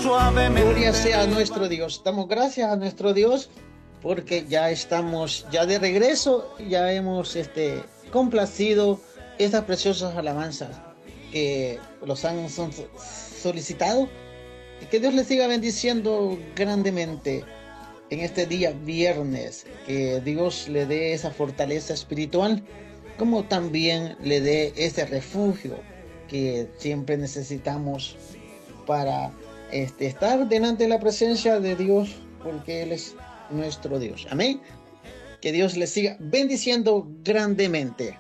suavemente. Gloria sea a nuestro Dios. Damos gracias a nuestro Dios porque ya estamos ya de regreso. Ya hemos complacido estas preciosas alabanzas que los han solicitado. Y que Dios les siga bendiciendo grandemente en este día viernes. Que Dios le dé esa fortaleza espiritual, como también le dé ese refugio que siempre necesitamos para estar delante de la presencia de Dios, porque Él es nuestro Dios. Amén. Que Dios les siga bendiciendo grandemente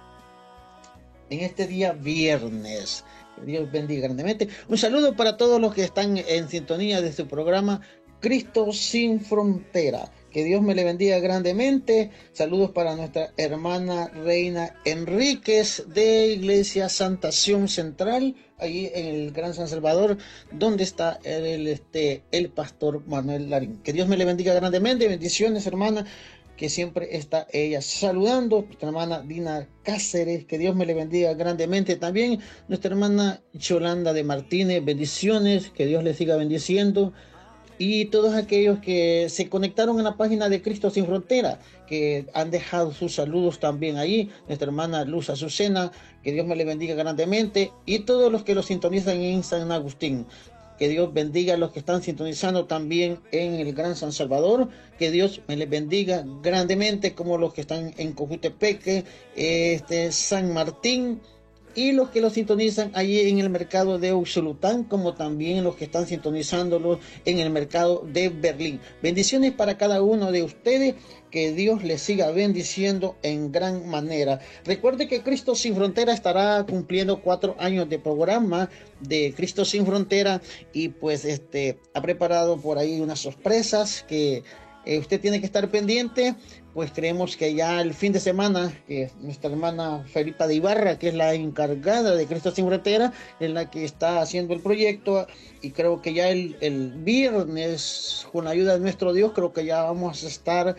en este día viernes. Que Dios bendiga grandemente. Un saludo para todos los que están en sintonía de su programa Cristo sin Frontera. Que Dios me le bendiga grandemente. Saludos para nuestra hermana Reina Enríquez de Iglesia Santa Sion Central, ahí en el Gran San Salvador, donde está el pastor Manuel Larín. Que Dios me le bendiga grandemente. Bendiciones, hermana, que siempre está ella saludando. Nuestra hermana Dina Cáceres, que Dios me le bendiga grandemente. También nuestra hermana Yolanda de Martínez, bendiciones, que Dios le siga bendiciendo. Y todos aquellos que se conectaron en la página de Cristo Sin Frontera, que han dejado sus saludos también ahí. Nuestra hermana Luz Azucena, que Dios me le bendiga grandemente. Y todos los que lo sintonizan en San Agustín, que Dios bendiga a los que están sintonizando también en el Gran San Salvador. Que Dios me les bendiga grandemente, como los que están en Cojutepeque, San Martín, y los que lo sintonizan allí en el mercado de Uxulután, como también los que están sintonizándolo en el mercado de Berlín. Bendiciones para cada uno de ustedes, que Dios les siga bendiciendo en gran manera. Recuerde que Cristo Sin Frontera estará cumpliendo 4 años de programa de Cristo Sin Frontera, y pues ha preparado por ahí unas sorpresas que usted tiene que estar pendiente. Pues creemos que ya el fin de semana, que nuestra hermana Felipa de Ibarra, que es la encargada de Cristo Sin Frontera, es la que está haciendo el proyecto, y creo que ya el viernes, con la ayuda de nuestro Dios, creo que ya vamos a estar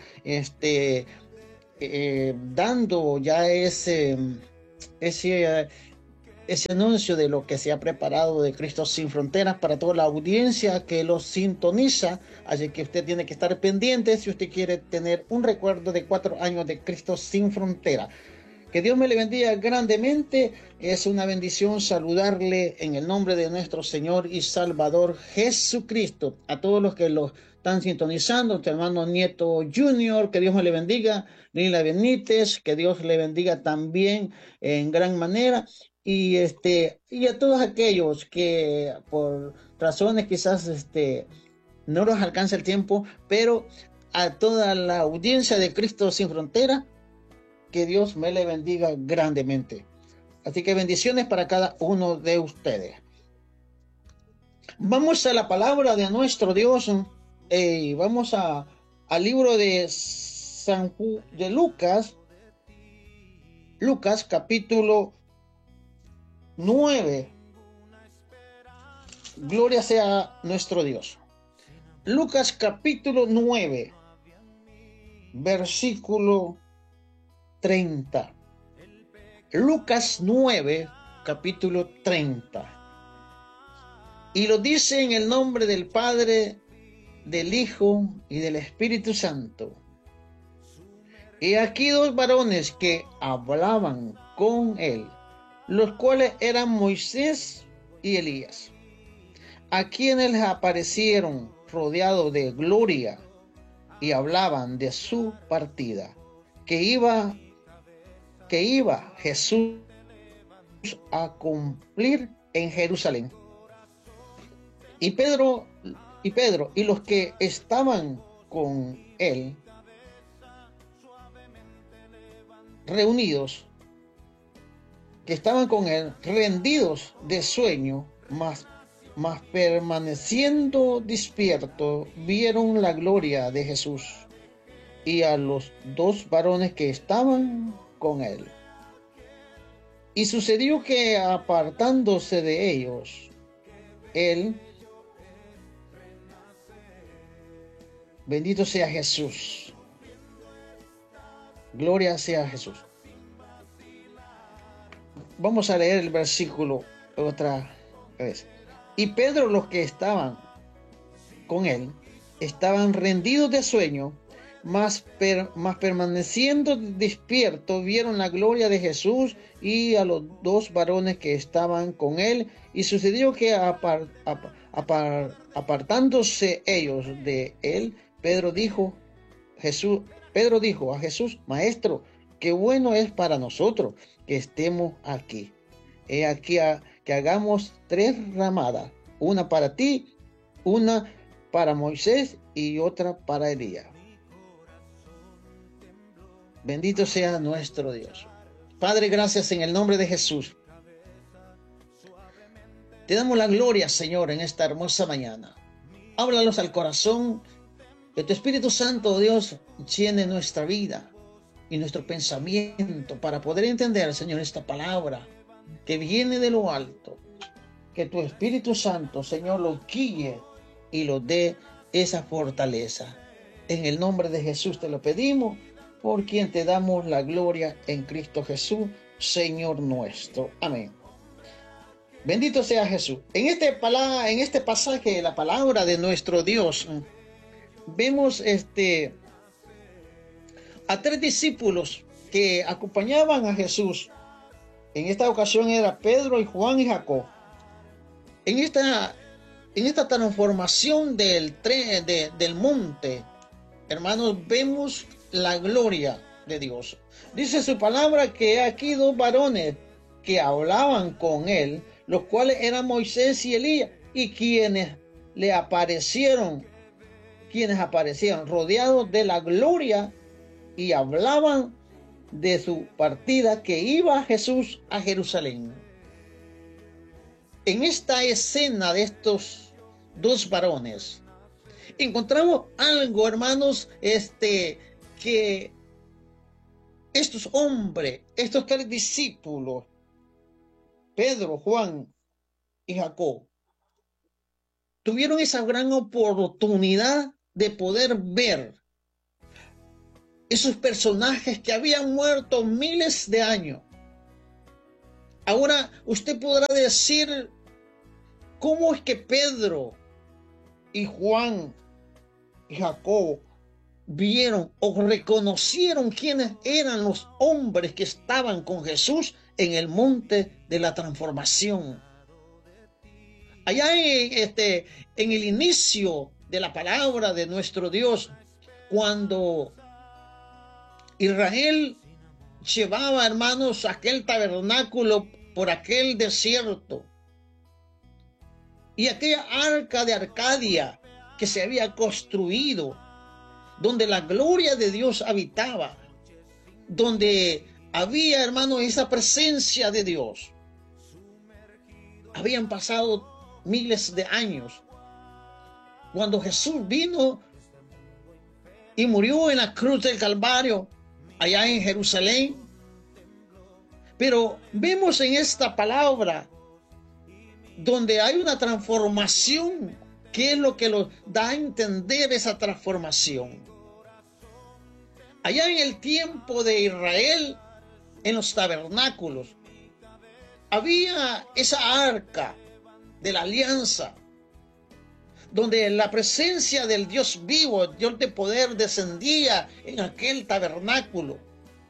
dando ya ese anuncio de lo que se ha preparado de Cristo Sin Fronteras para toda la audiencia que lo sintoniza. Así que usted tiene que estar pendiente si usted quiere tener un recuerdo de 4 años de Cristo Sin Frontera. Que Dios me le bendiga grandemente. Es una bendición saludarle en el nombre de nuestro Señor y Salvador Jesucristo. A todos los que lo están sintonizando, nuestro hermano Nieto Junior, que Dios me le bendiga. Lila Benítez, que Dios le bendiga también en gran manera. Y a todos aquellos que por razones quizás no los alcanza el tiempo, pero a toda la audiencia de Cristo Sin Frontera, que Dios me le bendiga grandemente. Así que bendiciones para cada uno de ustedes. Vamos a la palabra de nuestro Dios. Vamos al libro de Lucas capítulo 9. Gloria sea nuestro Dios. Lucas capítulo 9, versículo 30. Lucas 9, capítulo 30. Y lo dice en el nombre del Padre, del Hijo y del Espíritu Santo. Y aquí 2 varones que hablaban con él, los cuales eran Moisés y Elías, a quienes les aparecieron rodeados de gloria, y hablaban de su partida, que iba Jesús a cumplir en Jerusalén. Y Pedro y los que estaban con él reunidos, que estaban con él rendidos de sueño, mas permaneciendo despiertos, vieron la gloria de Jesús y a los 2 varones que estaban con él. Y sucedió que, apartándose de ellos, él, bendito sea Jesús, gloria sea a Jesús. Vamos a leer el versículo otra vez. Y Pedro, los que estaban con él estaban rendidos de sueño, mas permaneciendo despiertos vieron la gloria de Jesús y a los dos varones que estaban con él. Y sucedió que apartándose ellos de él, Pedro dijo a Jesús: Maestro, qué bueno es para nosotros que estemos aquí. He aquí que hagamos 3 ramadas, una para ti, una para Moisés y otra para Elías. Bendito sea nuestro Dios. Padre, gracias en el nombre de Jesús. Te damos la gloria, Señor, en esta hermosa mañana. Háblanos al corazón, que tu Espíritu Santo, Dios, llene nuestra vida y nuestro pensamiento para poder entender, Señor, esta palabra que viene de lo alto. Que tu Espíritu Santo, Señor, lo guíe y lo dé esa fortaleza. En el nombre de Jesús te lo pedimos, por quien te damos la gloria en Cristo Jesús, Señor nuestro. Amén. Bendito sea Jesús. En este pasaje de la palabra de nuestro Dios, vemos a 3 discípulos que acompañaban a Jesús. En esta ocasión era Pedro y Juan y Jacob. En esta transformación del monte, hermanos, vemos la gloria de Dios. Dice su palabra que aquí 2 varones que hablaban con él, los cuales eran Moisés y Elías, y quienes aparecieron rodeados de la gloria y hablaban de su partida, que iba Jesús a Jerusalén. En esta escena de estos 2 varones encontramos algo, hermanos, que estos hombres, estos 3 discípulos, Pedro, Juan y Jacob, tuvieron esa gran oportunidad de poder ver esos personajes que habían muerto miles de años. Ahora usted podrá decir, ¿cómo es que Pedro y Juan y Jacob vieron o reconocieron quiénes eran los hombres que estaban con Jesús en el monte de la transformación? Allá en el inicio de la palabra de nuestro Dios, cuando Israel llevaba, hermanos, aquel tabernáculo por aquel desierto, y aquella arca de Arcadia que se había construido, donde la gloria de Dios habitaba, donde había, hermano, esa presencia de Dios. Habían pasado miles de años cuando Jesús vino y murió en la cruz del Calvario, allá en Jerusalén. Pero vemos en esta palabra donde hay una transformación. ¿Qué es lo que nos da a entender esa transformación? Allá en el tiempo de Israel, en los tabernáculos, había esa arca de la alianza, donde la presencia del Dios vivo, Dios de poder, descendía en aquel tabernáculo.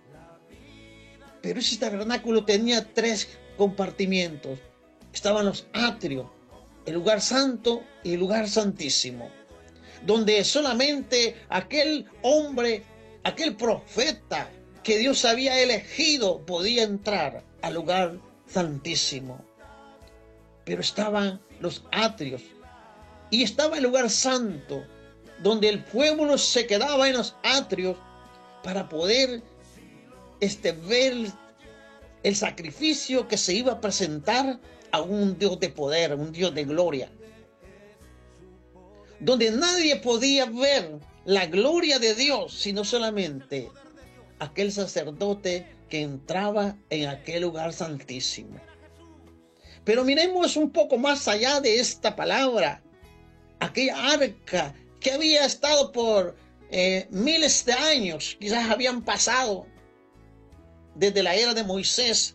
Pero ese tabernáculo tenía 3 compartimientos. Estaban los atrios, el lugar santo y el lugar santísimo, donde solamente aquel hombre, aquel profeta que Dios había elegido podía entrar al lugar santísimo. Pero estaban los atrios y estaba el lugar santo, donde el pueblo se quedaba en los atrios para poder ver el sacrificio que se iba a presentar a un Dios de poder, un Dios de gloria, donde nadie podía ver la gloria de Dios, sino solamente aquel sacerdote que entraba en aquel lugar santísimo. Pero miremos un poco más allá de esta palabra. Aquella arca que había estado por miles de años, quizás habían pasado desde la era de Moisés.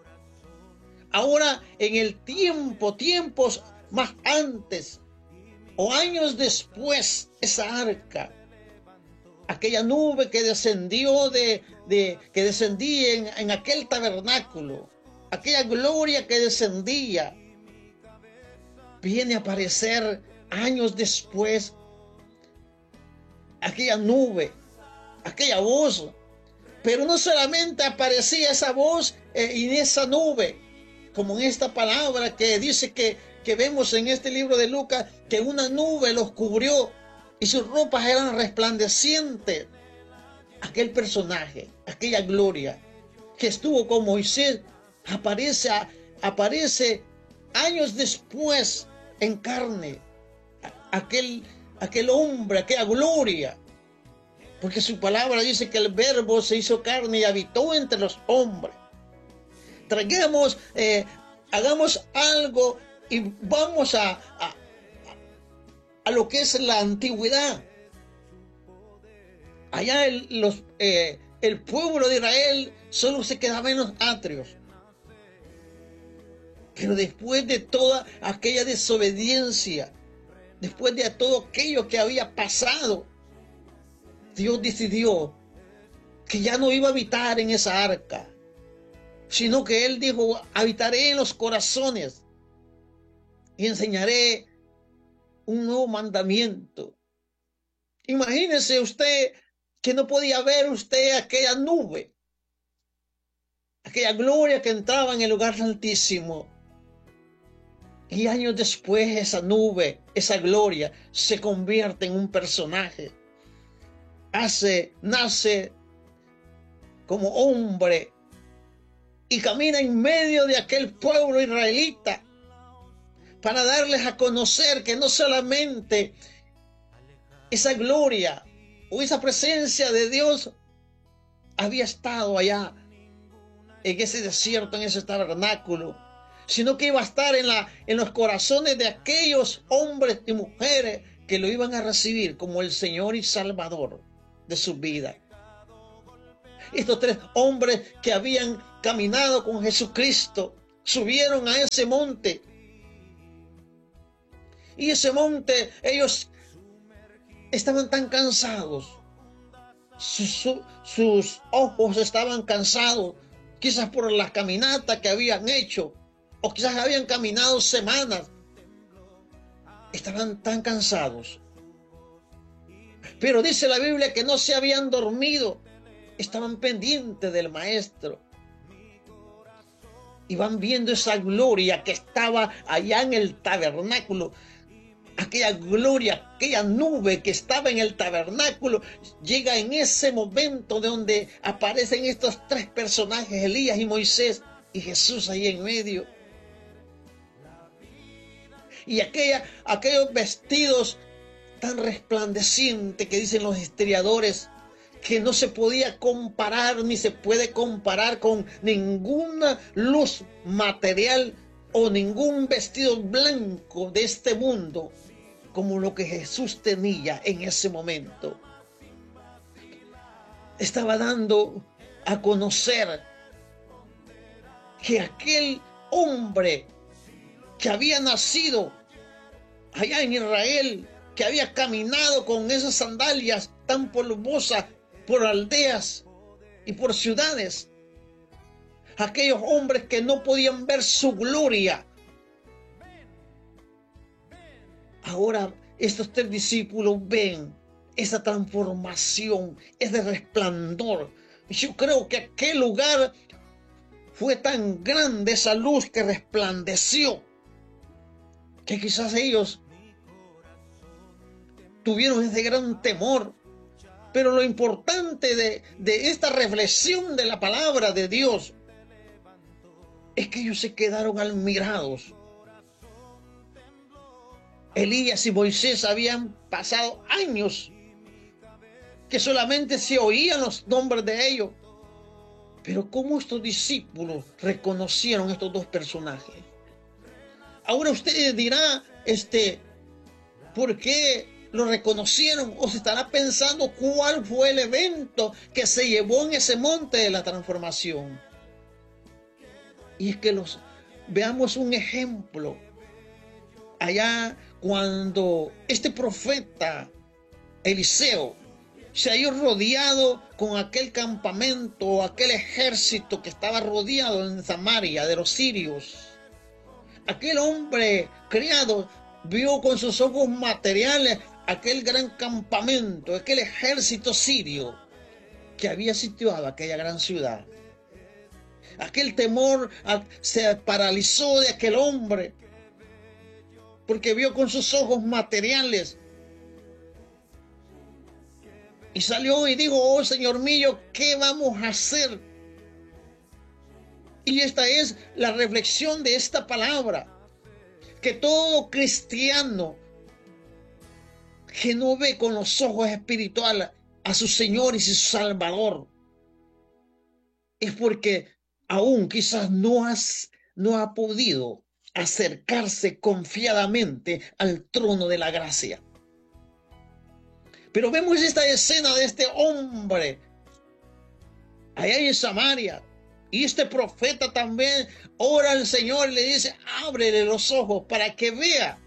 Ahora, en el tiempos más antes, o años después, esa arca, aquella nube que descendió que descendía en aquel tabernáculo, aquella gloria que descendía, viene a aparecer años después, aquella nube, aquella voz. Pero no solamente aparecía esa voz en esa nube, como en esta palabra que dice que vemos en este libro de Lucas, que una nube los cubrió y sus ropas eran resplandecientes. Aquel personaje, aquella gloria que estuvo con Moisés, aparece años después en carne. Aquel hombre, aquella gloria. Porque su palabra dice que el verbo se hizo carne y habitó entre los hombres. Hagamos algo y vamos a lo que es la antigüedad. Allá el pueblo de Israel solo se quedaba en los atrios. Pero después de toda aquella desobediencia, después de todo aquello que había pasado, Dios decidió que ya no iba a habitar en esa arca, sino que Él dijo: habitaré en los corazones y enseñaré un nuevo mandamiento. Imagínese usted que no podía ver usted aquella nube, aquella gloria que entraba en el lugar altísimo. Y años después esa nube, esa gloria, se convierte en un personaje. Nace como hombre y camina en medio de aquel pueblo israelita para darles a conocer que no solamente esa gloria o esa presencia de Dios había estado allá en ese desierto, en ese tabernáculo, sino que iba a estar en los corazones de aquellos hombres y mujeres que lo iban a recibir como el Señor y Salvador de su vida. Estos 3 hombres que habían caminado con Jesucristo subieron a ese monte. Y ese monte, ellos estaban tan cansados. Sus ojos estaban cansados, quizás por la caminata que habían hecho, o quizás habían caminado semanas. Estaban tan cansados. Pero dice la Biblia que no se habían dormido, estaban pendientes del Maestro. Y van viendo esa gloria que estaba allá en el tabernáculo. Aquella gloria, aquella nube que estaba en el tabernáculo, llega en ese momento de donde aparecen estos 3 personajes, Elías y Moisés, y Jesús ahí en medio. Y aquellos vestidos tan resplandecientes que dicen los historiadores, que no se podía comparar ni se puede comparar con ninguna luz material o ningún vestido blanco de este mundo como lo que Jesús tenía en ese momento. Estaba dando a conocer que aquel hombre que había nacido allá en Israel, que había caminado con esas sandalias tan polvosas por aldeas y por ciudades, aquellos hombres que no podían ver su gloria, ahora estos 3 discípulos ven esa transformación, ese resplandor. Yo creo que aquel lugar fue tan grande, esa luz que resplandeció, que quizás ellos tuvieron ese gran temor. Pero lo importante de esta reflexión de la palabra de Dios es que ellos se quedaron admirados. Elías y Moisés habían pasado años que solamente se oían los nombres de ellos. Pero ¿cómo estos discípulos reconocieron estos 2 personajes? Ahora usted dirá, ¿por qué lo reconocieron? O se estará pensando cuál fue el evento que se llevó en ese monte de la transformación. Y es que veamos un ejemplo. Allá cuando este profeta Eliseo se halló rodeado con aquel campamento, aquel ejército que estaba rodeado en Samaria de los sirios, aquel hombre criado vio con sus ojos materiales aquel gran campamento, aquel ejército sirio que había sitiado aquella gran ciudad. Aquel temor se paralizó de aquel hombre porque vio con sus ojos materiales y salió y dijo: oh Señor mío, ¿qué vamos a hacer? Y esta es la reflexión de esta palabra, que todo cristiano que no ve con los ojos espirituales a su Señor y su Salvador es porque aún quizás no ha podido acercarse confiadamente al trono de la gracia. Pero vemos esta escena de este hombre allá en Samaria, y este profeta también ora al Señor y le dice: ábrele los ojos para que vea.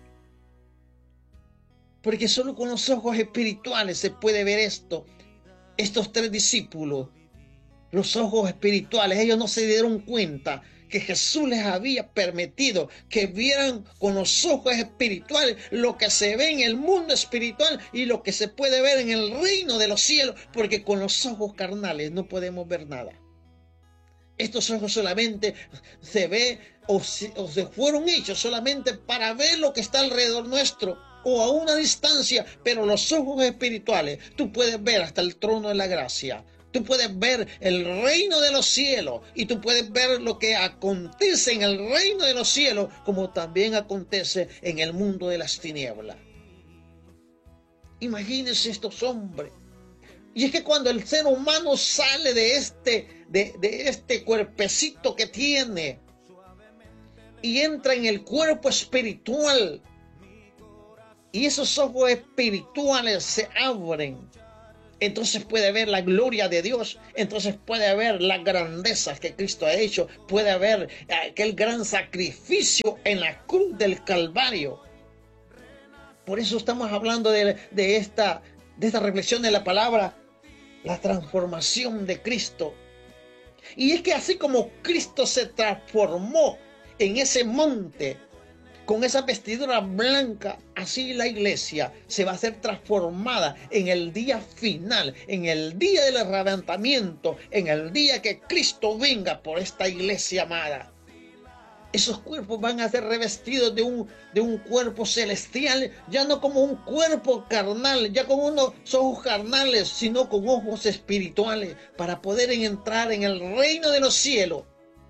Porque solo con los ojos espirituales se puede ver esto. Estos tres discípulos, los ojos espirituales, ellos no se dieron cuenta que Jesús les había permitido que vieran con los ojos espirituales lo que se ve en el mundo espiritual y lo que se puede ver en el reino de los cielos, porque con los ojos carnales no podemos ver nada. Estos ojos solamente se ve o se fueron hechos solamente para ver lo que está alrededor nuestro o a una distancia, pero los ojos espirituales, tú puedes ver hasta el trono de la gracia. Tú puedes ver el reino de los cielos y tú puedes ver lo que acontece en el reino de los cielos, como también acontece en el mundo de las tinieblas. Imagínense estos hombres. Y es que cuando el ser humano sale de este cuerpecito que tiene y entra en el cuerpo espiritual, y esos ojos espirituales se abren, entonces puede ver la gloria de Dios, entonces puede ver las grandezas que Cristo ha hecho, puede ver aquel gran sacrificio en la cruz del Calvario. Por eso estamos hablando de esta reflexión de la palabra, la transformación de Cristo. Y es que así como Cristo se transformó en ese monte, con esa vestidura blanca, así la iglesia se va a ser transformada en el día final, en el día del arrebatamiento, en el día que Cristo venga por esta iglesia amada. Esos cuerpos van a ser revestidos de un cuerpo celestial, ya no como un cuerpo carnal, ya con unos ojos carnales, sino con ojos espirituales, para poder entrar en el reino de los cielos.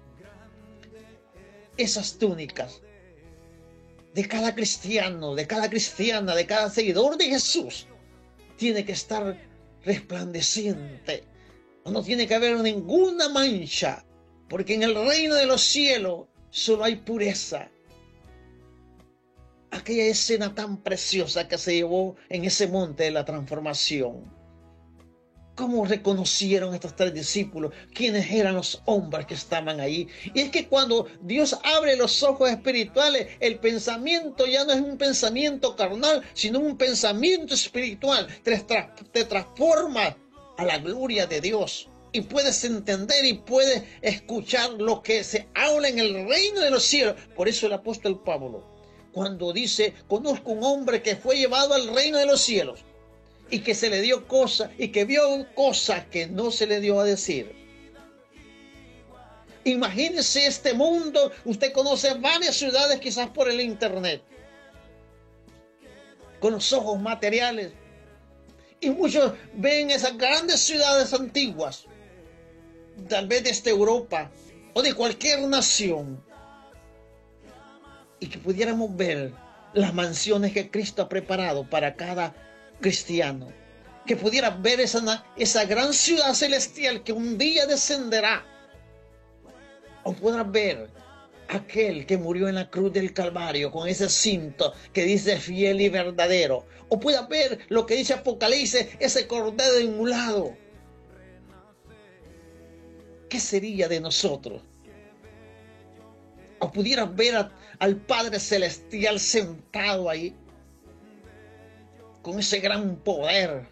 Esas túnicas de cada cristiano, de cada cristiana, de cada seguidor de Jesús, tiene que estar resplandeciente. No tiene que haber ninguna mancha, porque en el reino de los cielos solo hay pureza. Aquella escena tan preciosa que se llevó en ese monte de la transformación. ¿Cómo reconocieron estos tres discípulos quiénes eran los hombres que estaban ahí? Y es que cuando Dios abre los ojos espirituales, el pensamiento ya no es un pensamiento carnal, sino un pensamiento espiritual. Te transforma a la gloria de Dios. Y puedes entender y puedes escuchar lo que se habla en el reino de los cielos. Por eso el apóstol Pablo, cuando dice: conozco un hombre que fue llevado al reino de los cielos, y que se le dio cosas, y que vio cosas que no se le dio a decir. Imagínese este mundo. Usted conoce varias ciudades quizás por el internet, con los ojos materiales. Y muchos ven esas grandes ciudades antiguas, tal vez desde Europa o de cualquier nación, y que pudiéramos ver las mansiones que Cristo ha preparado para cada cristiano, que pudiera ver esa gran ciudad celestial que un día descenderá, o podrás ver aquel que murió en la cruz del Calvario con ese cinto que dice fiel y verdadero, o puedas ver lo que dice Apocalipsis, ese cordero inmolado. ¿Qué sería de nosotros? O pudieras ver al Padre Celestial sentado ahí, con ese gran poder.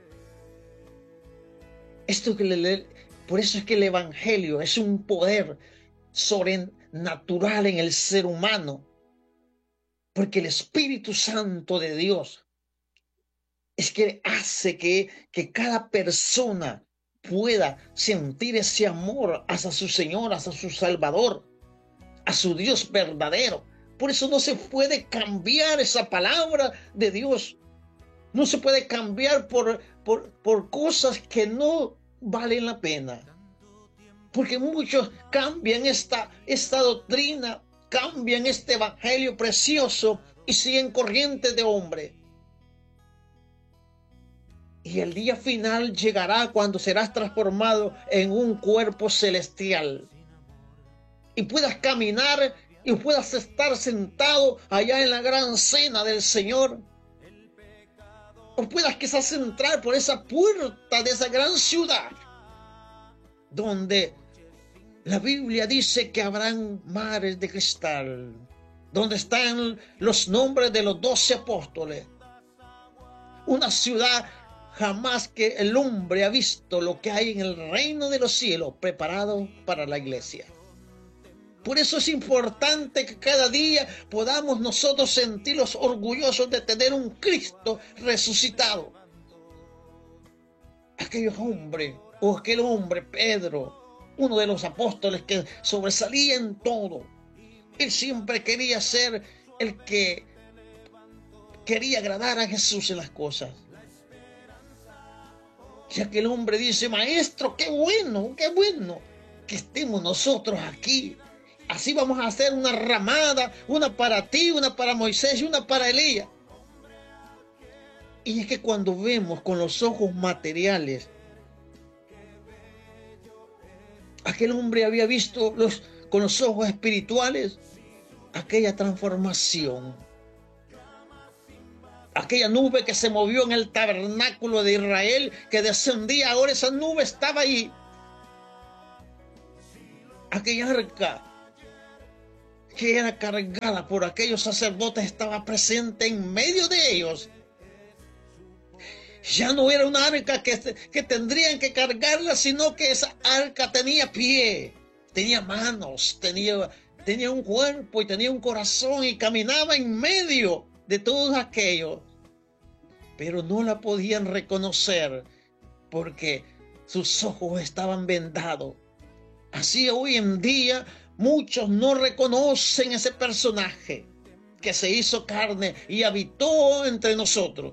Por eso es que el Evangelio es un poder sobrenatural en el ser humano, porque el Espíritu Santo de Dios es que hace que cada persona pueda sentir ese amor hacia su Señor, hacia su Salvador, a su Dios verdadero. Por eso no se puede cambiar esa palabra de Dios. No se puede cambiar por cosas que no valen la pena. Porque muchos cambian esta doctrina, cambian este evangelio precioso y siguen corrientes de hombre. Y el día final llegará cuando serás transformado en un cuerpo celestial. Y puedas caminar y puedas estar sentado allá en la gran cena del Señor. O puedas quizás entrar por esa puerta de esa gran ciudad, donde la Biblia dice que habrán mares de cristal, donde están los nombres de los 12 apóstoles. Una ciudad jamás que el hombre ha visto lo que hay en el reino de los cielos preparado para la iglesia. Por eso es importante que cada día podamos nosotros sentirnos orgullosos de tener un Cristo resucitado. Aquel hombre, Pedro, uno de los apóstoles que sobresalía en todo. Él siempre quería ser el que quería agradar a Jesús en las cosas. Y aquel hombre dice: maestro, qué bueno que estemos nosotros aquí. Así vamos a hacer una ramada, una para ti, una para Moisés y una para Elías. Y es que cuando vemos con los ojos materiales, aquel hombre había visto con los ojos espirituales aquella transformación. Aquella nube que se movió en el tabernáculo de Israel, que descendía, ahora esa nube estaba ahí. Aquella arca que era cargada por aquellos sacerdotes estaba presente en medio de ellos. Ya no era una arca que tendrían que cargarla, sino que esa arca tenía pie, tenía manos, tenía un cuerpo y tenía un corazón y caminaba en medio de todos aquellos. Pero no la podían reconocer porque sus ojos estaban vendados. Así hoy en día muchos no reconocen ese personaje que se hizo carne y habitó entre nosotros.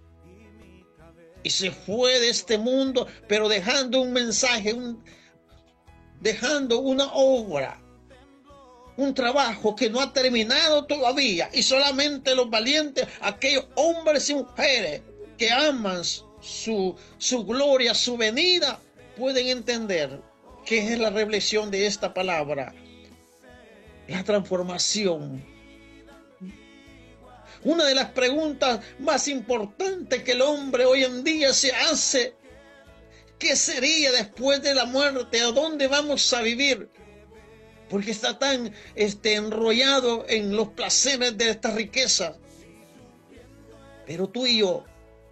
Y se fue de este mundo, pero dejando un mensaje, dejando una obra, un trabajo que no ha terminado todavía. Y solamente los valientes, aquellos hombres y mujeres que aman su gloria, su venida, pueden entender qué es la revelación de esta palabra. La transformación. Una de las preguntas más importantes que el hombre hoy en día se hace: ¿qué sería después de la muerte? ¿A dónde vamos a vivir? Porque está tan enrollado en los placeres de esta riqueza. Pero tú y yo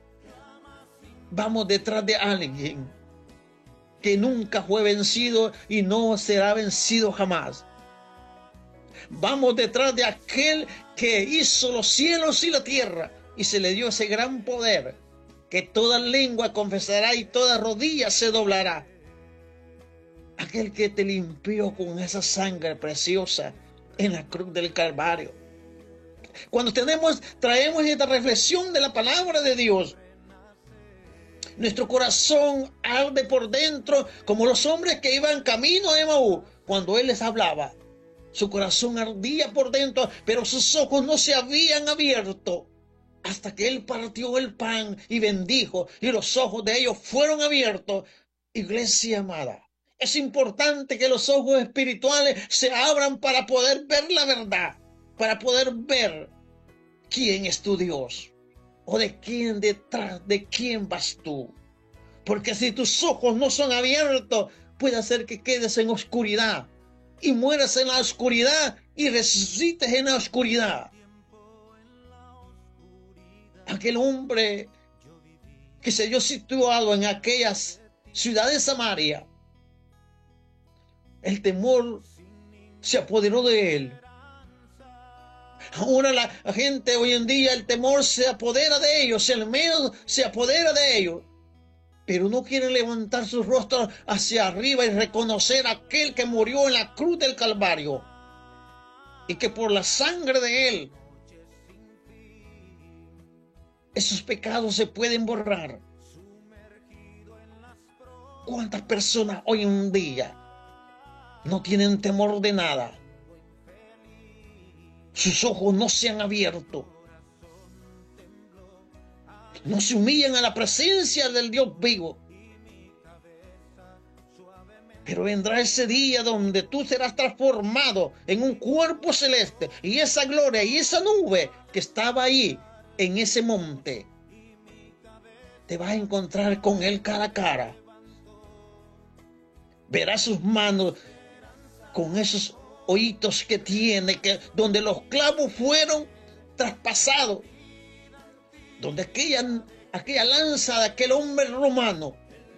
vamos detrás de alguien que nunca fue vencido y no será vencido jamás. Vamos detrás de aquel que hizo los cielos y la tierra y se le dio ese gran poder que toda lengua confesará y toda rodilla se doblará. Aquel que te limpió con esa sangre preciosa en la cruz del Calvario. Cuando traemos esta reflexión de la palabra de Dios, nuestro corazón arde por dentro como los hombres que iban camino a Emaús cuando Él les hablaba. Su corazón ardía por dentro, pero sus ojos no se habían abierto hasta que Él partió el pan y bendijo, y los ojos de ellos fueron abiertos. Iglesia amada, es importante que los ojos espirituales se abran para poder ver la verdad, para poder ver quién es tu Dios, o detrás de quién vas tú. Porque si tus ojos no son abiertos, puede hacer que quedes en oscuridad y mueras en la oscuridad y resucites en la oscuridad. aquel hombre que se halló situado en aquellas ciudades de Samaria, el temor se apoderó de él. Ahora la gente hoy en día, el temor se apodera de ellos, el miedo se apodera de ellos, pero no quieren levantar sus rostros hacia arriba y reconocer a aquel que murió en la cruz del Calvario y que por la sangre de él esos pecados se pueden borrar. ¿Cuántas personas hoy en día no tienen temor de nada? Sus ojos no se han abierto. No se humillan a la presencia del Dios vivo. Pero vendrá ese día donde tú serás transformado en un cuerpo celeste. Y esa gloria y esa nube que estaba ahí en ese monte, te vas a encontrar con él cara a cara. Verás sus manos con esos hoyitos que tiene, donde los clavos fueron traspasados, donde aquella lanza de aquel hombre romano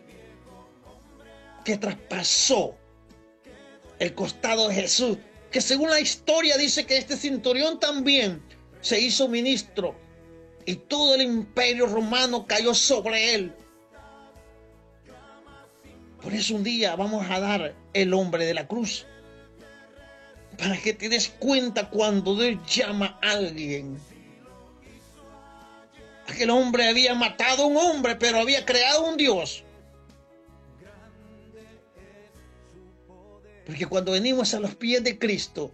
que traspasó el costado de Jesús, que según la historia dice que este centurión también se hizo ministro y todo el imperio romano cayó sobre él. Por eso un día vamos a dar el nombre de la cruz, para que te des cuenta cuando Dios llama a alguien. Aquel hombre había matado a un hombre, pero había creado un Dios. Porque cuando venimos a los pies de Cristo,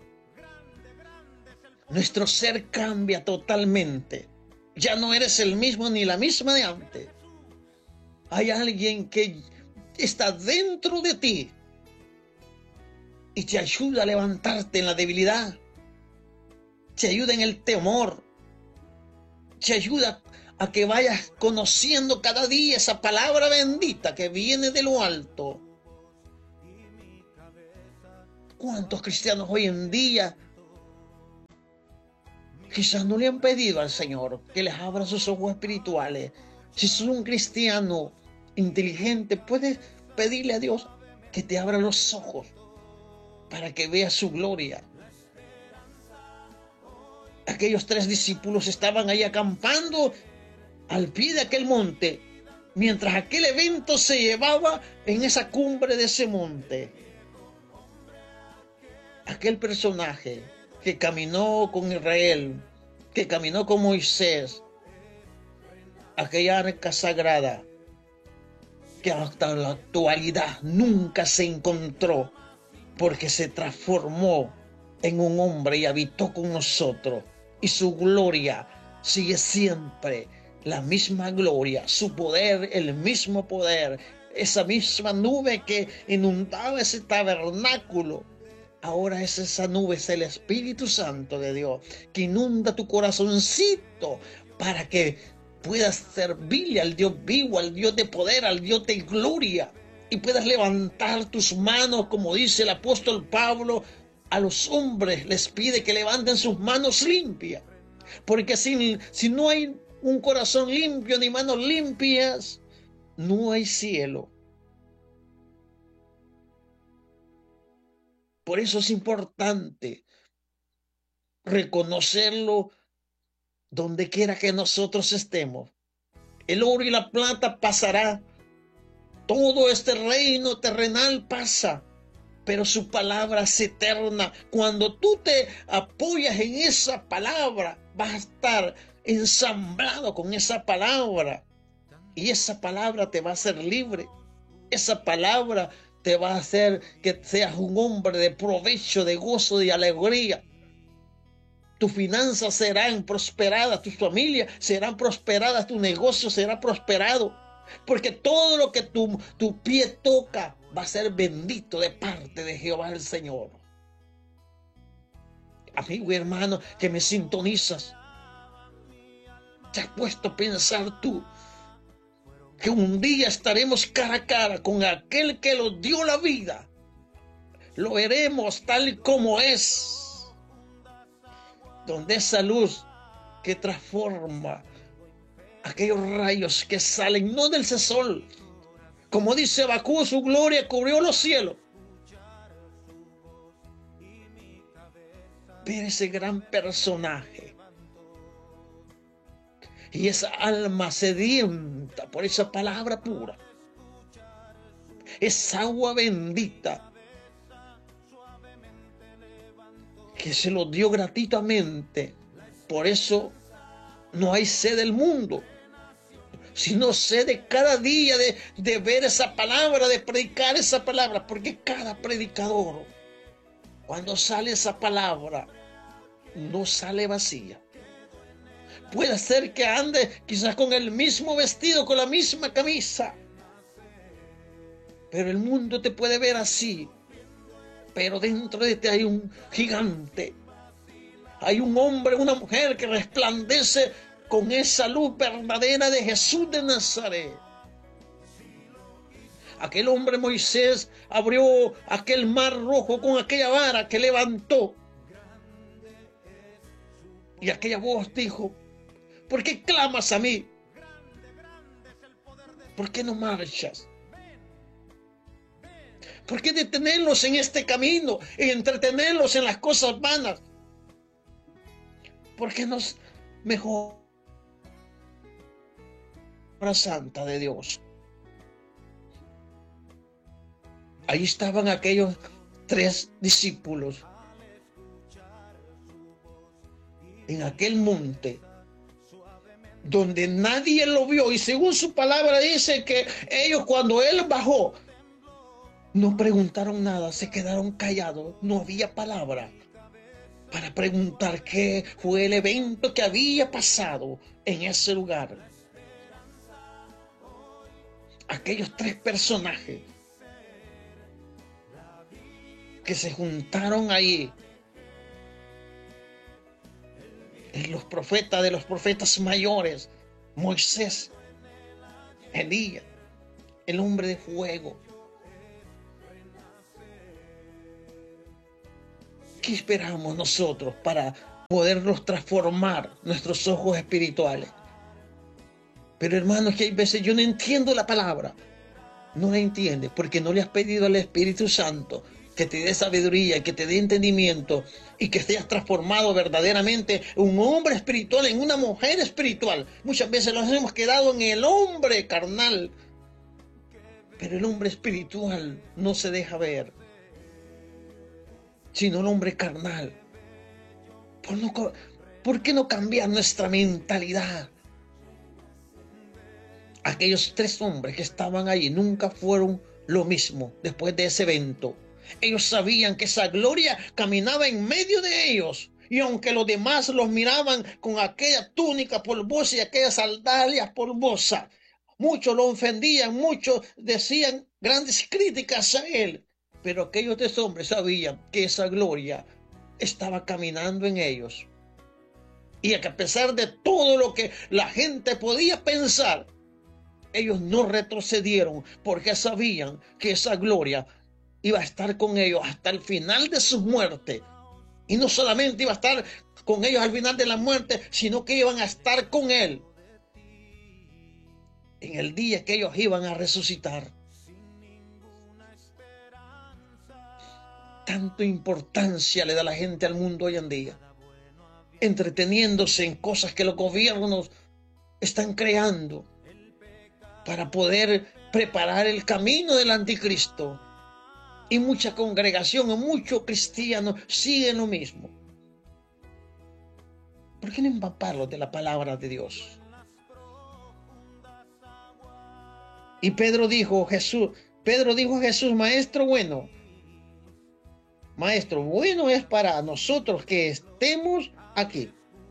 nuestro ser cambia totalmente. Ya no eres el mismo ni la misma de antes. Hay alguien que está dentro de ti y te ayuda a levantarte en la debilidad, te ayuda en el temor, te ayuda a que vayas conociendo cada día esa palabra bendita que viene de lo alto. ¿Cuántos cristianos hoy en día quizás no le han pedido al Señor que les abra sus ojos espirituales? Si sos un cristiano inteligente, puedes pedirle a Dios que te abra los ojos para que veas su gloria. Aquellos 3 discípulos estaban ahí acampando al pie de aquel monte, mientras aquel evento se llevaba en esa cumbre de ese monte. Aquel personaje que caminó con Israel, que caminó con Moisés, aquella arca sagrada, que hasta la actualidad nunca se encontró, porque se transformó en un hombre y habitó con nosotros. Y su gloria sigue siempre la misma gloria, su poder, el mismo poder, esa misma nube que inundaba ese tabernáculo. Ahora es esa nube, es el Espíritu Santo de Dios que inunda tu corazoncito para que puedas servirle al Dios vivo, al Dios de poder, al Dios de gloria, y puedas levantar tus manos, como dice el apóstol Pablo, a los hombres les pide que levanten sus manos limpias, porque si no hay un corazón limpio ni manos limpias, no hay cielo. Por eso es importante reconocerlo donde quiera que nosotros estemos. El oro y la plata pasará, todo este reino terrenal pasa, pero su palabra es eterna. Cuando tú te apoyas en esa palabra, vas a estar ensamblado con esa palabra, y esa palabra te va a hacer libre. Esa palabra te va a hacer que seas un hombre de provecho, de gozo, de alegría. Tus finanzas serán prosperadas, tus familias serán prosperadas, tu negocio será prosperado, porque todo lo que tu pie toca va a ser bendito de parte de Jehová el Señor. Amigo y hermano que me sintonizas, ¿te has puesto a pensar tú que un día estaremos cara a cara con aquel que nos dio la vida? Lo veremos tal como es, donde esa luz que transforma aquellos rayos que salen no del sol. Como dice Habacuc, su gloria cubrió los cielos. Ver ese gran personaje y esa alma sedienta por esa palabra pura, esa agua bendita que se lo dio gratuitamente. Por eso no hay sed del mundo, sino sed de cada día de ver esa palabra, de predicar esa palabra, porque cada predicador, cuando sale esa palabra, no sale vacía. Puede ser que ande quizás con el mismo vestido, con la misma camisa, pero el mundo te puede ver así. Pero dentro de ti hay un gigante, hay un hombre, una mujer que resplandece con esa luz verdadera de Jesús de Nazaret. Aquel hombre Moisés abrió aquel mar rojo con aquella vara que levantó. Y aquella voz dijo: ¿por qué clamas a mí? ¿Por qué no marchas? ¿Por qué detenerlos en este camino y entretenerlos en las cosas vanas? ¿Por qué no es mejor la santa de Dios? Ahí estaban aquellos 3 discípulos en aquel monte donde nadie lo vio, y según su palabra dice que ellos, cuando él bajó, no preguntaron nada, se quedaron callados. No había palabra para preguntar qué fue el evento que había pasado en ese lugar. Aquellos 3 personajes que se juntaron ahí, los profetas de los profetas mayores, Moisés, Elías, el hombre de fuego. ¿Qué esperamos nosotros para podernos transformar nuestros ojos espirituales? Pero hermanos, que hay veces yo no entiendo la palabra. No la entiendes porque no le has pedido al Espíritu Santo que te dé sabiduría, que te dé entendimiento y que seas transformado verdaderamente en un hombre espiritual, en una mujer espiritual. Muchas veces nos hemos quedado en el hombre carnal, pero el hombre espiritual no se deja ver, sino el hombre carnal. ¿Por qué no cambiar nuestra mentalidad? Aquellos 3 hombres que estaban ahí nunca fueron lo mismo después de ese evento. Ellos sabían que esa gloria caminaba en medio de ellos. Y aunque los demás los miraban con aquella túnica polvosa y aquellas sandalias polvosas, muchos lo ofendían, muchos decían grandes críticas a él. Pero aquellos 3 hombres sabían que esa gloria estaba caminando en ellos. Y que a pesar de todo lo que la gente podía pensar, ellos no retrocedieron porque sabían que esa gloria iba a estar con ellos hasta el final de su muerte. Y no solamente iba a estar con ellos al final de la muerte, sino que iban a estar con él en el día que ellos iban a resucitar. Tanto importancia le da la gente al mundo hoy en día, entreteniéndose en cosas que los gobiernos están creando para poder preparar el camino del anticristo. Y mucha congregación o muchos cristianos siguen lo mismo. ¿Por qué no empaparlos de la palabra de Dios? Y Pedro dijo a Jesús, maestro bueno es para nosotros que estemos aquí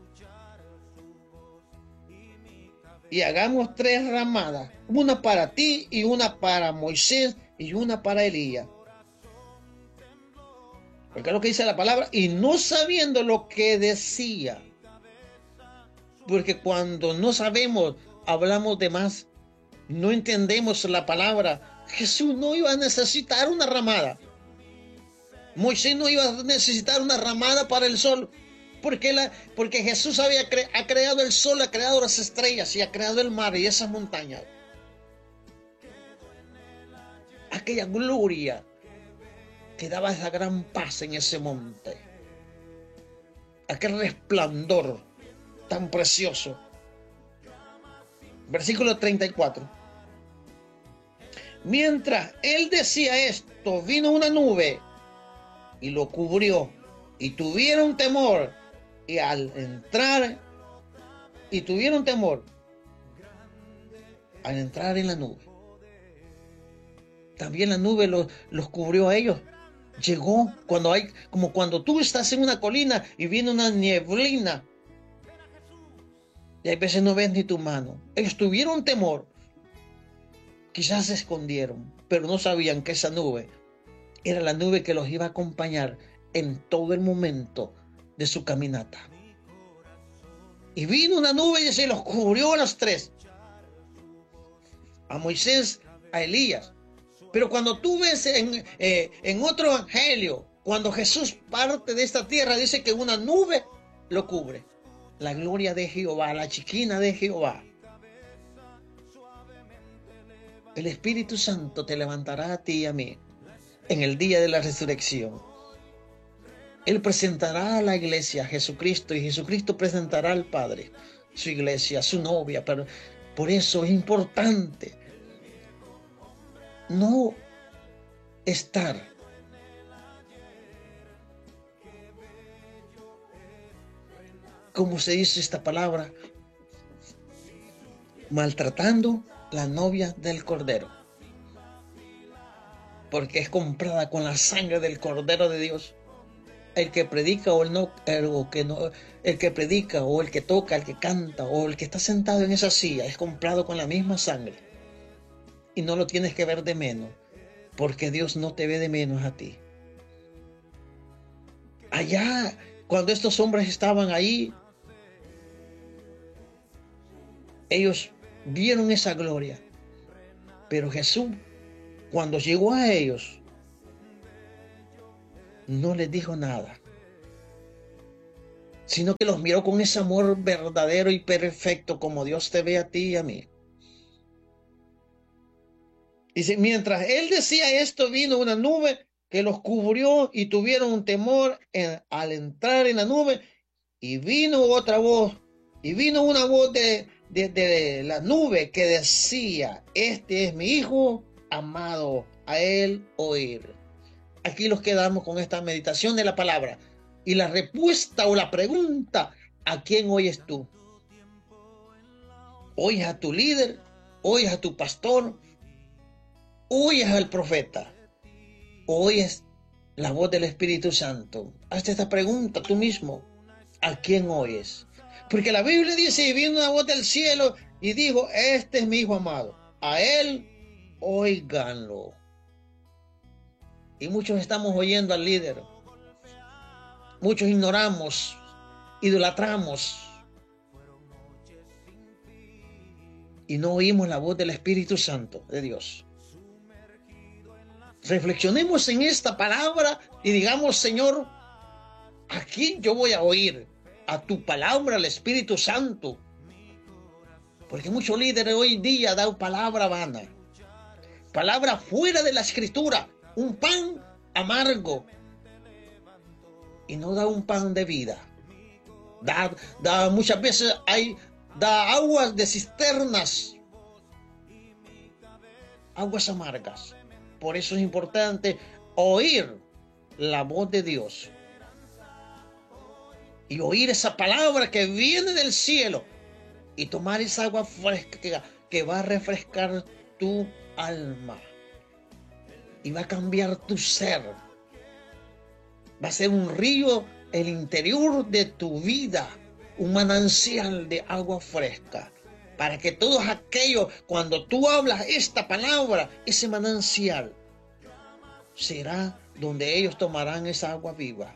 y hagamos 3 ramadas, una para ti y una para Moisés y una para Elías. Porque es lo que dice la palabra, y no sabiendo lo que decía. Porque cuando no sabemos, hablamos de más, no entendemos la palabra. Jesús no iba a necesitar una ramada. Moisés no iba a necesitar una ramada para el sol, Porque Jesús ha creado el sol, ha creado las estrellas y ha creado el mar y esas montañas. Aquella gloria que daba esa gran paz en ese monte. Aquel resplandor tan precioso. Versículo 34. Mientras él decía esto, vino una nube y lo cubrió, y tuvieron temor. Y al entrar, y tuvieron temor al entrar en la nube. También la nube los cubrió a ellos. Llegó como cuando tú estás en una colina y viene una nieblina. Y hay veces no ves ni tu mano. Ellos tuvieron temor. Quizás se escondieron, pero no sabían que esa nube era la nube que los iba a acompañar en todo el momento de su caminata. Y vino una nube y se los cubrió a los tres. A Moisés, a Elías. Pero cuando tú ves en otro evangelio, cuando Jesús parte de esta tierra, dice que una nube lo cubre. La gloria de Jehová, la chiquina de Jehová. El Espíritu Santo te levantará a ti y a mí en el día de la resurrección. Él presentará a la iglesia a Jesucristo y Jesucristo presentará al Padre, su iglesia, su novia. Pero por eso es importante no estar como se dice esta palabra, maltratando la novia del Cordero, porque es comprada con la sangre del Cordero de Dios. El que predica o el que predica o el que toca, el que canta o el que está sentado en esa silla es comprado con la misma sangre. Y no lo tienes que ver de menos, porque Dios no te ve de menos a ti. Allá, cuando estos hombres estaban ahí, ellos vieron esa gloria. Pero Jesús, cuando llegó a ellos, no les dijo nada, sino que los miró con ese amor verdadero y perfecto, como Dios te ve a ti y a mí. Dice, mientras él decía esto, vino una nube que los cubrió y tuvieron un temor al entrar en la nube. Y vino otra voz, y vino una voz de la nube que decía, este es mi hijo amado, a él oír. Aquí los quedamos con esta meditación de la palabra. Y la respuesta o la pregunta, ¿a quién oyes tú? ¿Oyes a tu líder? ¿Oyes a tu pastor? ¿Oyes al profeta? ¿Oyes la voz del Espíritu Santo? Hazte esta pregunta tú mismo. ¿A quién oyes? Porque la Biblia dice, y vino una voz del cielo y dijo, este es mi hijo amado. A él, óiganlo. Y muchos estamos oyendo al líder. Muchos ignoramos, idolatramos. Y no oímos la voz del Espíritu Santo de Dios. Reflexionemos en esta palabra y digamos, Señor, ¿a quién yo voy a oír? A tu palabra, al Espíritu Santo. Porque muchos líderes hoy día dan palabra vana. Palabra fuera de la Escritura. Un pan amargo. Y no da un pan de vida. Muchas veces da aguas de cisternas. Aguas amargas. Por eso es importante oír la voz de Dios. Y oír esa palabra que viene del cielo. Y tomar esa agua fresca que va a refrescar tu alma. Y va a cambiar tu ser. Va a ser un río el interior de tu vida. Un manantial de agua fresca. Para que todos aquellos, cuando tú hablas esta palabra, ese manantial será donde ellos tomarán esa agua viva.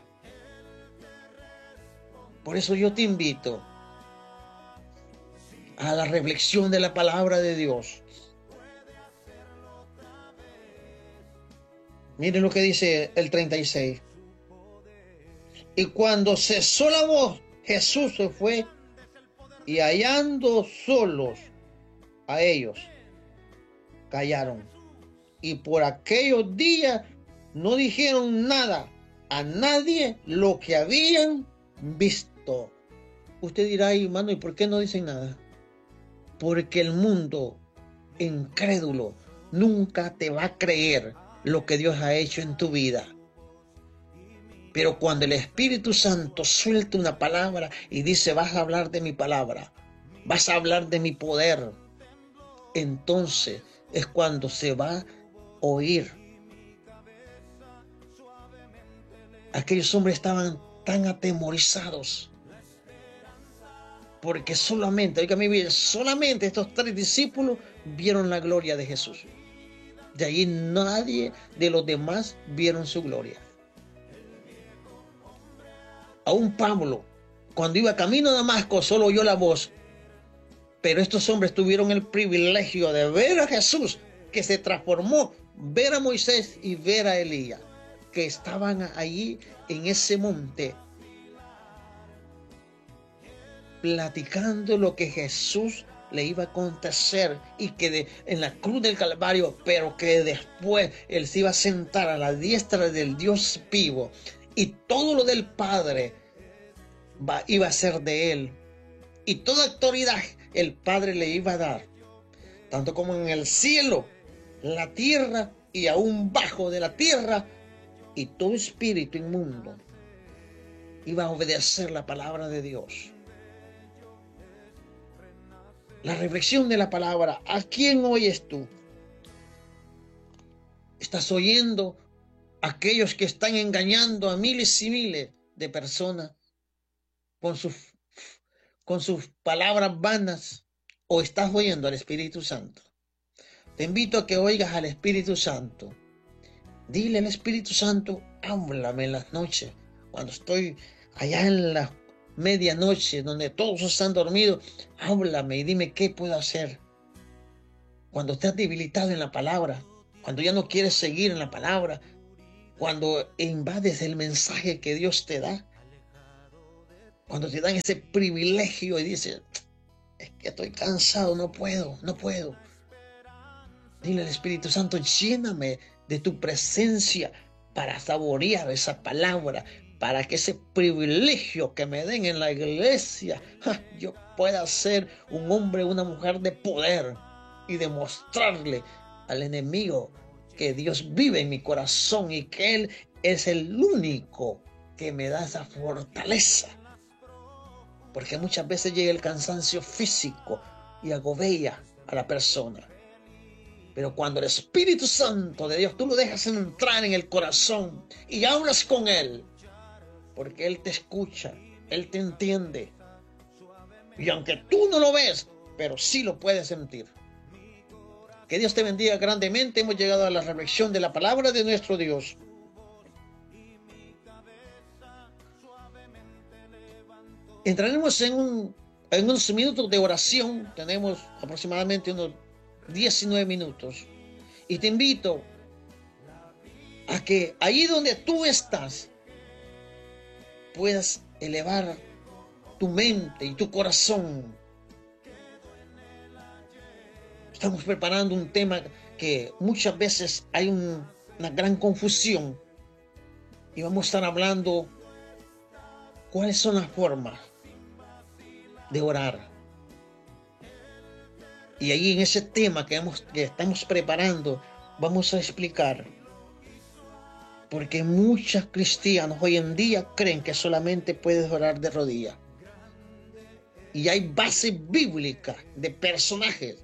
Por eso yo te invito a la reflexión de la palabra de Dios. Miren lo que dice el 36. Y cuando cesó la voz, Jesús se fue y hallando solos a ellos, callaron. Y por aquellos días no dijeron nada a nadie lo que habían visto. Usted dirá, hermano, ¿y por qué no dicen nada? Porque el mundo incrédulo nunca te va a creer lo que Dios ha hecho en tu vida. Pero cuando el Espíritu Santo suelta una palabra y dice, vas a hablar de mi palabra, vas a hablar de mi poder, entonces es cuando se va a oír. Aquellos hombres estaban tan atemorizados porque solamente estos 3 discípulos vieron la gloria de Jesús. De ahí nadie de los demás vieron su gloria. Aún Pablo, cuando iba camino a Damasco, solo oyó la voz. Pero estos hombres tuvieron el privilegio de ver a Jesús, que se transformó, ver a Moisés y ver a Elías, que estaban allí en ese monte, platicando lo que Jesús le iba a acontecer y que en la cruz del Calvario, pero que después él se iba a sentar a la diestra del Dios vivo y todo lo del Padre iba a ser de él y toda autoridad el Padre le iba a dar, tanto como en el cielo, la tierra y aún bajo de la tierra, y todo espíritu inmundo iba a obedecer la palabra de Dios. La reflexión de la palabra, ¿a quién oyes tú? ¿Estás oyendo a aquellos que están engañando a miles y miles de personas con sus palabras vanas? ¿O estás oyendo al Espíritu Santo? Te invito a que oigas al Espíritu Santo. Dile al Espíritu Santo, háblame en las noches, cuando estoy allá en la medianoche, donde todos están dormidos, háblame y dime qué puedo hacer. Cuando estás debilitado en la palabra, cuando ya no quieres seguir en la palabra, cuando invades el mensaje que Dios te da, cuando te dan ese privilegio y dices, es que estoy cansado, no puedo. Dile al Espíritu Santo, lléname de tu presencia para saborear esa palabra, para que ese privilegio que me den en la iglesia, yo pueda ser un hombre, una mujer de poder y demostrarle al enemigo que Dios vive en mi corazón y que Él es el único que me da esa fortaleza. Porque muchas veces llega el cansancio físico y agobia a la persona. Pero cuando el Espíritu Santo de Dios, tú lo dejas entrar en el corazón y hablas con Él, porque Él te escucha, Él te entiende. Y aunque tú no lo ves, pero sí lo puedes sentir. Que Dios te bendiga grandemente. Hemos llegado a la reflexión de la palabra de nuestro Dios. Entraremos en unos minutos de oración. Tenemos aproximadamente unos 19 minutos. Y te invito a que allí donde tú estás puedas elevar tu mente y tu corazón. Estamos preparando un tema que muchas veces hay una gran confusión. Y vamos a estar hablando cuáles son las formas de orar. Y ahí en ese tema que estamos preparando, vamos a explicar. Porque muchos cristianos hoy en día creen que solamente puedes orar de rodillas. Y hay bases bíblicas de personajes.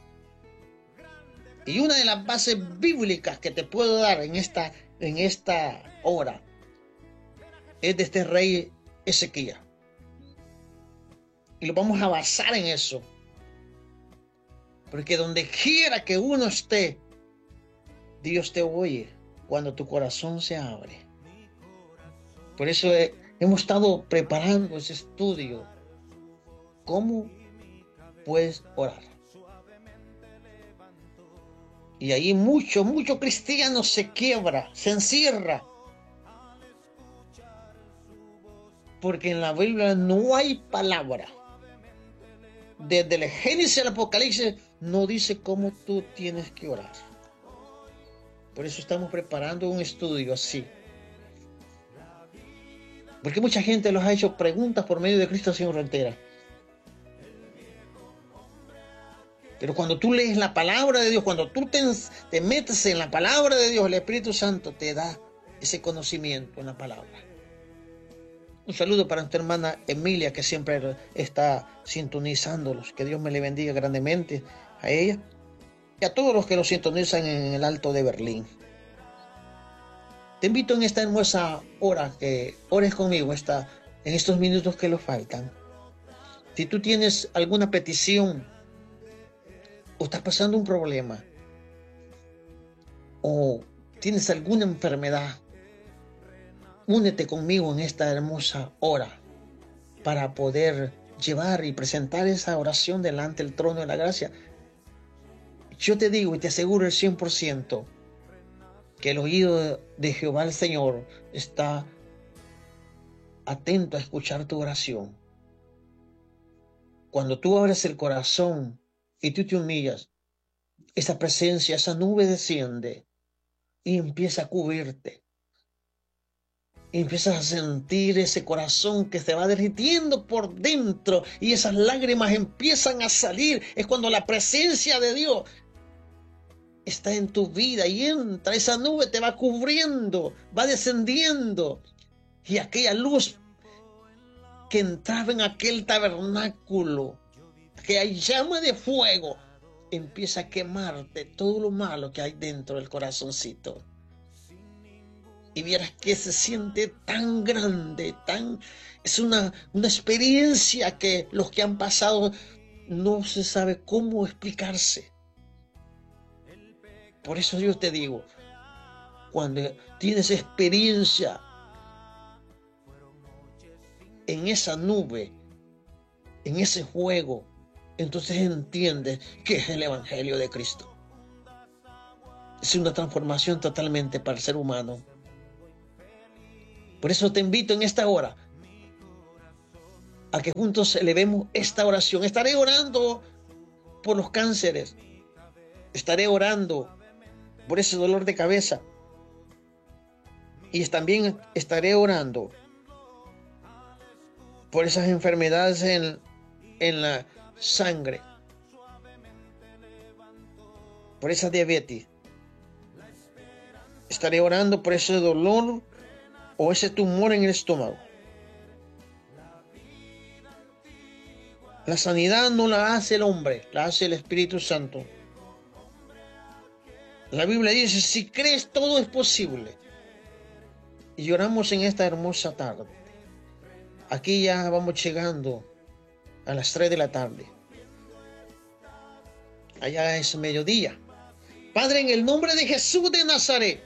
Y una de las bases bíblicas que te puedo dar en esta hora es de este rey Ezequías. Y lo vamos a basar en eso. Porque donde quiera que uno esté, Dios te oye cuando tu corazón se abre. Por eso hemos estado preparando ese estudio. ¿Cómo puedes orar? Y ahí mucho cristiano se quiebra, se encierra. Porque en la Biblia no hay palabra. Desde el Génesis al Apocalipsis no dice cómo tú tienes que orar. Por eso estamos preparando un estudio así. Porque mucha gente los ha hecho preguntas por medio de Cristo sin frontera. Pero cuando tú lees la palabra de Dios, cuando tú te metes en la palabra de Dios, el Espíritu Santo te da ese conocimiento en la palabra. Un saludo para nuestra hermana Emilia, que siempre está sintonizándolos. Que Dios me le bendiga grandemente a ella y a todos los que lo sintonizan en el Alto de Berlín. Te invito en esta hermosa hora que ores conmigo en estos minutos que nos faltan. Si tú tienes alguna petición o estás pasando un problema o tienes alguna enfermedad, únete conmigo en esta hermosa hora para poder llevar y presentar esa oración delante del trono de la gracia. Yo te digo y te aseguro el 100% que el oído de Jehová el Señor está atento a escuchar tu oración. Cuando tú abres el corazón y tú te humillas, esa presencia, esa nube desciende y empieza a cubrirte. Y empiezas a sentir ese corazón que se va derritiendo por dentro y esas lágrimas empiezan a salir. Es cuando la presencia de Dios está en tu vida y entra, esa nube te va cubriendo, va descendiendo. Y aquella luz que entraba en aquel tabernáculo, aquella llama de fuego, empieza a quemarte todo lo malo que hay dentro del corazoncito. Y vieras que se siente tan grande, es una experiencia que los que han pasado no se sabe cómo explicarse. Por eso yo te digo, cuando tienes experiencia en esa nube, en ese fuego, entonces entiendes que es el Evangelio de Cristo. Es una transformación totalmente para el ser humano. Por eso te invito en esta hora a que juntos elevemos esta oración. Estaré orando por los cánceres. Estaré orando por ese dolor de cabeza. Y también estaré orando por esas enfermedades en la sangre. Por esa diabetes. Estaré orando por ese dolor o ese tumor en el estómago. La sanidad no la hace el hombre, la hace el Espíritu Santo. La Biblia dice, si crees, todo es posible. Y oramos en esta hermosa tarde. Aquí ya vamos llegando a las 3 de la tarde. Allá es mediodía. Padre, en el nombre de Jesús de Nazaret,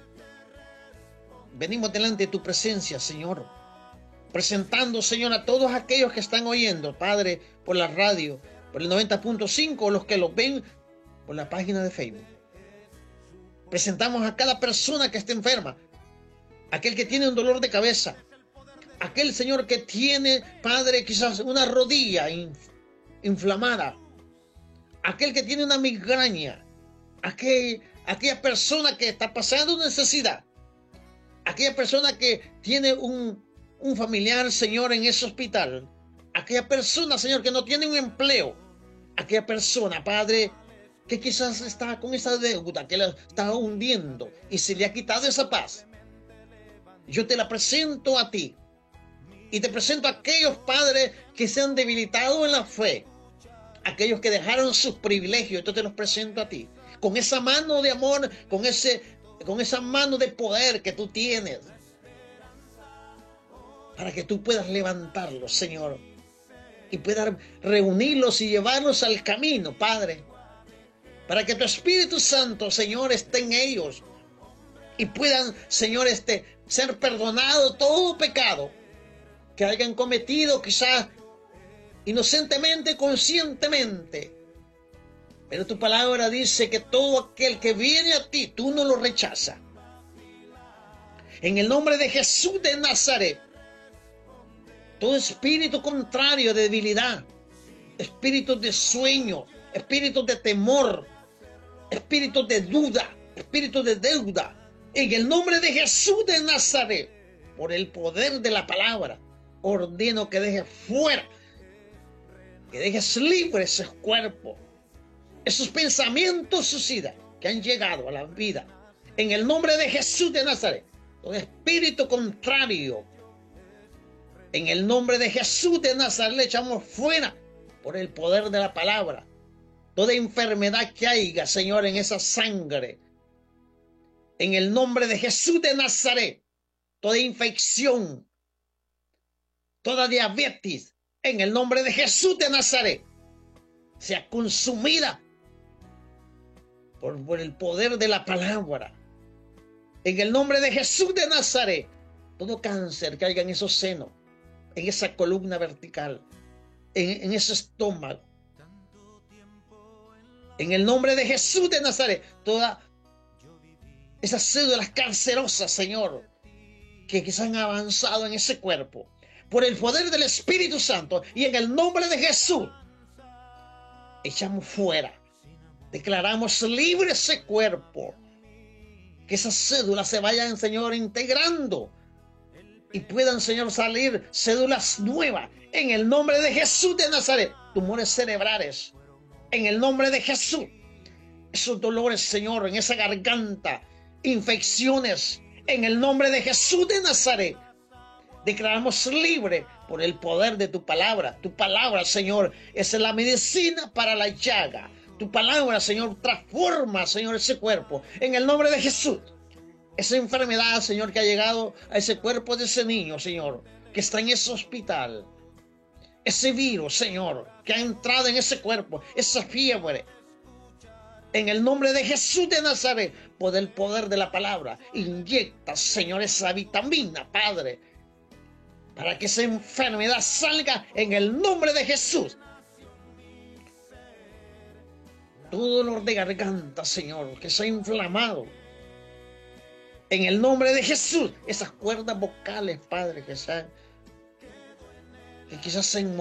venimos delante de tu presencia, Señor, presentando, Señor, a todos aquellos que están oyendo, Padre, por la radio, por el 90.5, o los que los ven por la página de Facebook. Presentamos a cada persona que esté enferma, aquel que tiene un dolor de cabeza, aquel, Señor, que tiene, Padre, quizás una rodilla inflamada, aquel que tiene una migraña, aquella persona que está pasando necesidad, aquella persona que tiene un familiar, Señor, en ese hospital, aquella persona, Señor, que no tiene un empleo, aquella persona, Padre, que quizás está con esa deuda que la está hundiendo y se le ha quitado esa paz. Yo te la presento a ti y te presento a aquellos, padres, que se han debilitado en la fe, aquellos que dejaron sus privilegios. Yo te los presento a ti con esa mano de amor, con esa mano de poder que tú tienes, para que tú puedas levantarlos, Señor, y puedas reunirlos y llevarlos al camino, Padre, para que tu Espíritu Santo, Señor, esté en ellos y puedan, Señor, ser perdonado todo pecado que hayan cometido, quizás inocentemente, conscientemente. Pero tu palabra dice que todo aquel que viene a ti, tú no lo rechazas. En el nombre de Jesús de Nazaret, Todo espíritu contrario de debilidad, espíritus de sueño, espíritus de temor, espíritus de duda, espíritus de deuda, en el nombre de Jesús de Nazaret, por el poder de la palabra, ordeno que dejes fuera, que dejes libre esos cuerpos, esos pensamientos suicidas que han llegado a la vida. En el nombre de Jesús de Nazaret, todo espíritu contrario, en el nombre de Jesús de Nazaret le echamos fuera por el poder de la palabra. Toda enfermedad que haya, Señor, en esa sangre, en el nombre de Jesús de Nazaret, toda infección, toda diabetes, en el nombre de Jesús de Nazaret, sea consumida por el poder de la palabra. En el nombre de Jesús de Nazaret, todo cáncer que haya en esos senos, en esa columna vertical, en ese estómago, en el nombre de Jesús de Nazaret, todas esas células cancerosas, Señor, que quizás han avanzado en ese cuerpo, por el poder del Espíritu Santo, y en el nombre de Jesús, echamos fuera, declaramos libre ese cuerpo, que esas células se vayan, Señor, integrando, y puedan, Señor, salir células nuevas, en el nombre de Jesús de Nazaret. Tumores cerebrales, en el nombre de Jesús. Esos dolores, Señor, en esa garganta, infecciones, en el nombre de Jesús de Nazaret. Declaramos libre por el poder de tu palabra. Tu palabra, Señor, es la medicina para la llaga. Tu palabra, Señor, transforma, Señor, ese cuerpo, en el nombre de Jesús. Esa enfermedad, Señor, que ha llegado a ese cuerpo de ese niño, Señor, que está en ese hospital. Ese virus, Señor, que ha entrado en ese cuerpo, esa fiebre. En el nombre de Jesús de Nazaret, por el poder de la palabra, inyecta, Señor, esa vitamina, Padre, para que esa enfermedad salga en el nombre de Jesús. Todo dolor de garganta, Señor, que se ha inflamado, en el nombre de Jesús, esas cuerdas vocales, Padre, que quizás se han